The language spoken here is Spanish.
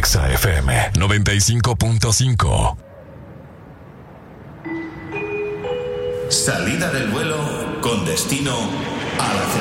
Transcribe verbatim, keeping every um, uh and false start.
Exa F M noventa y cinco punto cinco. Salida del vuelo con destino a la